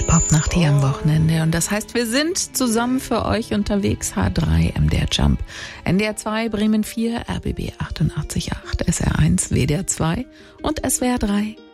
Popnacht hier am Wochenende. Und das heißt, wir sind zusammen für euch unterwegs. H3, MDR Jump, NDR 2, Bremen 4, RBB 88.8, SR1, WDR 2 und SWR 3.